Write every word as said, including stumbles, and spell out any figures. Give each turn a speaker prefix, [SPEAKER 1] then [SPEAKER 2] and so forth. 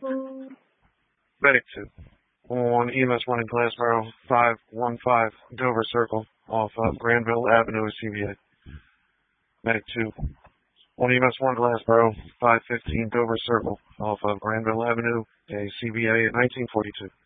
[SPEAKER 1] Medic two. On E M S one in Glassboro, five one five Dover Circle, off of Granville Avenue, C V A. Medic two. On E M S one Glassboro, five fifteen Dover Circle, off of Granville Avenue, a C V A at nineteen forty-two.